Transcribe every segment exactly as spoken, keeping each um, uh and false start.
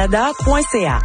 canada point c a.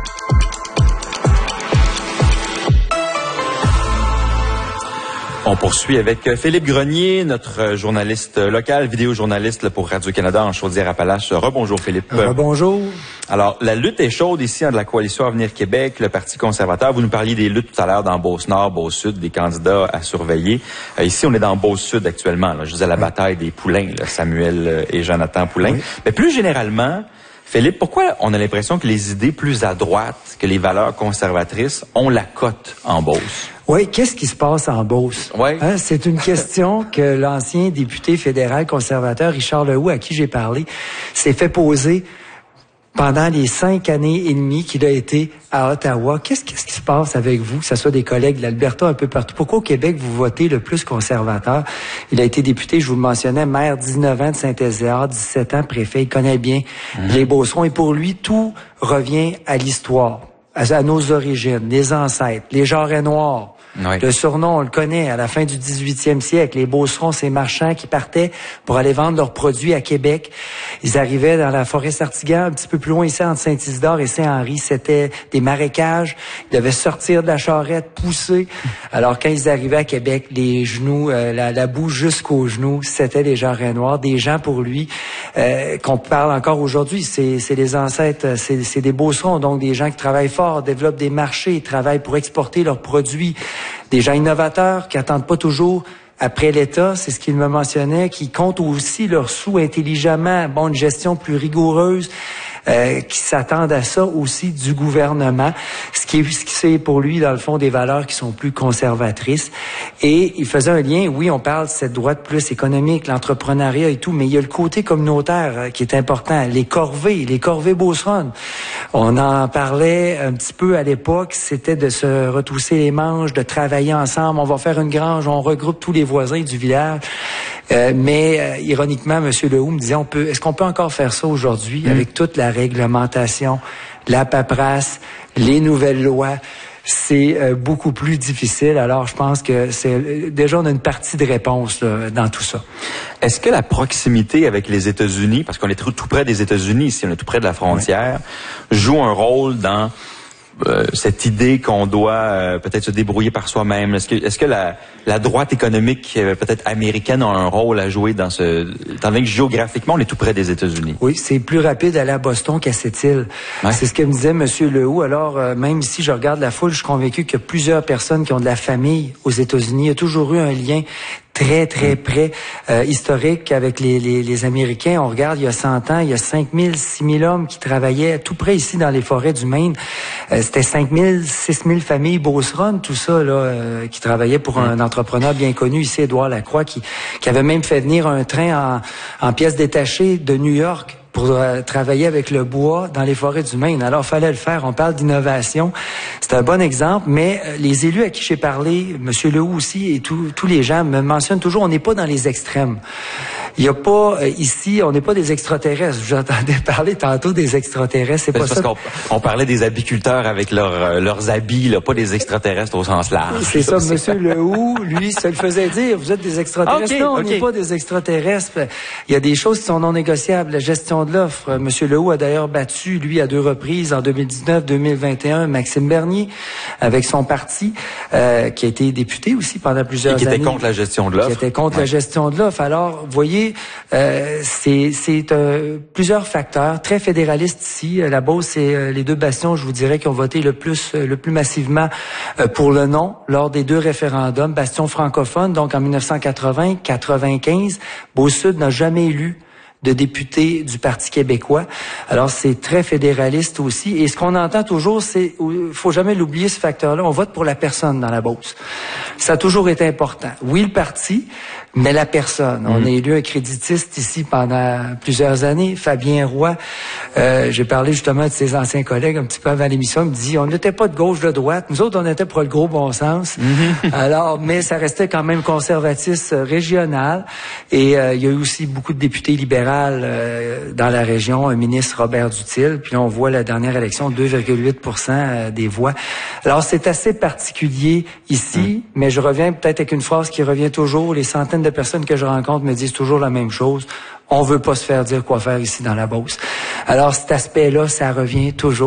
On poursuit avec Philippe Grenier, notre journaliste local, vidéojournaliste pour Radio-Canada en Chaudière-Appalaches. Rebonjour Philippe. Rebonjour. Alors, la lutte est chaude ici de la coalition Avenir Québec, le Parti conservateur. Vous nous parliez des luttes tout à l'heure dans Beauce-Nord, Beauce-Sud, des candidats à surveiller. Euh, ici, on est dans Beauce-Sud actuellement. Là. Je disais la bataille des poulains, là, Samuel et Jonathan Poulain. Oui. Mais plus généralement, Philippe, pourquoi on a l'impression que les idées plus à droite que les valeurs conservatrices ont la cote en Beauce? Oui, qu'est-ce qui se passe en Beauce? Oui. Hein, c'est une question que l'ancien député fédéral conservateur Richard Lehoux, à qui j'ai parlé, s'est fait poser pendant les cinq années et demie qu'il a été à Ottawa. Qu'est-ce, qu'est-ce qui se passe avec vous, que ce soit des collègues de l'Alberta un peu partout? Pourquoi au Québec, vous votez le plus conservateur? Il a été député, je vous le mentionnais, maire dix-neuf ans de Saint-Ézéard, dix-sept ans préfet. Il connaît bien mmh. les Beaucerons. Et pour lui, tout revient à l'histoire, à, à nos origines, les ancêtres, les jarrets noirs. Oui. Le surnom, on le connaît, à la fin du dix-huitième siècle. Les Beaucerons, ces marchands qui partaient pour aller vendre leurs produits à Québec. Ils arrivaient dans la forêt Sartigan, un petit peu plus loin ici, entre Saint-Isidore et Saint-Henri. C'était des marécages. Ils devaient sortir de la charrette, pousser. Alors, quand ils arrivaient à Québec, les genoux, euh, la, la boue jusqu'aux genoux, c'était les jarrets noirs. Des gens, pour lui, euh, qu'on parle encore aujourd'hui, c'est, c'est les ancêtres, c'est, c'est des Beaucerons, donc des gens qui travaillent fort, développent des marchés, travaillent pour exporter leurs produits. Des gens innovateurs qui attendent pas toujours après l'État, c'est ce qu'il me mentionnait, qui comptent aussi leurs sous intelligemment, bon, une gestion plus rigoureuse, euh, qui s'attendent à ça aussi du gouvernement, ce qui est, ce qui c'est pour lui, dans le fond, des valeurs qui sont plus conservatrices. Et il faisait un lien, oui, on parle de cette droite plus économique, l'entrepreneuriat et tout, mais il y a le côté communautaire euh, qui est important, les corvées, les corvées beauceronnes. On en parlait un petit peu à l'époque, c'était de se retrousser les manches, de travailler ensemble, on va faire une grange, on regroupe tous les voisins du village. Euh, mais euh, ironiquement, M. Lehoux me disait, on peut, est-ce qu'on peut encore faire ça aujourd'hui mmh. avec toute la réglementation, la paperasse, les nouvelles lois? C'est euh, beaucoup plus difficile. Alors, je pense que c'est déjà on a une partie de réponse là, dans tout ça. Est-ce que la proximité avec les États-Unis, parce qu'on est tout, tout près des États-Unis ici, on est tout près de la frontière, oui. joue un rôle dans Euh, cette idée qu'on doit euh, peut-être se débrouiller par soi-même? Est-ce que, est-ce que la, la droite économique euh, peut-être américaine a un rôle à jouer dans ce... Étant donné que géographiquement, on est tout près des États-Unis. Oui, c'est plus rapide d'aller à Boston qu'à Sept-Îles. Ouais. C'est ce que me disait M. Lehoux. Alors, euh, même si je regarde la foule, je suis convaincu qu'il y a plusieurs personnes qui ont de la famille aux États-Unis. Il y a toujours eu un lien très, très près, euh, historique avec les, les, les Américains. On regarde, il y a cent ans, il y a cinq mille, six mille hommes qui travaillaient tout près ici dans les forêts du Maine. Euh, c'était cinq mille, six mille familles beauceronnes, tout ça, là, euh, qui travaillaient pour un entrepreneur bien connu ici, Édouard Lacroix, qui, qui avait même fait venir un train en, en pièces détachées de New York pour euh, travailler avec le bois dans les forêts du Maine. Alors, il fallait le faire. On parle d'innovation. C'est un bon exemple, mais euh, les élus à qui j'ai parlé, M. Lehoux aussi, et tous tous les gens me mentionnent toujours, on n'est pas dans les extrêmes. Il n'y a pas, euh, ici, on n'est pas des extraterrestres. J'entendais parler tantôt des extraterrestres, c'est, c'est pas parce ça. Qu'on, on parlait des apiculteurs avec leur, euh, leurs habits, là, pas des extraterrestres au sens large. C'est ça, M. Lehoux, lui, ça le faisait dire, vous êtes des extraterrestres. Okay, non, on n'est okay. pas des extraterrestres. Il y a des choses qui sont non négociables. La gestion de l'offre. M. Lehoux a d'ailleurs battu, lui, à deux reprises, en deux mille dix-neuf, deux mille vingt et un, Maxime Bernier, avec son parti, euh, qui a été député aussi pendant plusieurs années. Et qui était contre la gestion de l'offre. Qui était contre ouais. la gestion de l'offre. Alors, vous voyez, euh, c'est, c'est euh, plusieurs facteurs, très fédéralistes ici. La Beauce, c'est euh, les deux bastions, je vous dirais, qui ont voté le plus, euh, le plus massivement euh, pour le non lors des deux référendums. Bastion francophone, donc en dix-neuf cent quatre-vingts, quatre-vingt-quinze, Beauce-Sud n'a jamais élu de députés du Parti québécois. Alors, c'est très fédéraliste aussi. Et ce qu'on entend toujours, c'est, il faut jamais l'oublier, ce facteur-là, on vote pour la personne dans la Beauce. Ça a toujours été important. Oui, le parti, mais la personne. Mmh. On a élu un créditiste ici pendant plusieurs années, Fabien Roy. Euh, j'ai parlé justement de ses anciens collègues un petit peu avant l'émission. Il me dit, on n'était pas de gauche, de droite. Nous autres, on était pour le gros bon sens. Mmh. Alors, mais ça restait quand même conservatiste euh, régional. Et euh, il y a eu aussi beaucoup de députés libéraux euh, dans la région, un ministre Robert Dutil. Puis là, on voit la dernière élection, deux virgule huit pour cent des voix. Alors, c'est assez particulier ici, mmh. mais je reviens peut-être avec une phrase qui revient toujours. Les centaines de personnes que je rencontre me disent toujours la même chose. On veut pas se faire dire quoi faire ici dans la Beauce. Alors, cet aspect-là, ça revient toujours.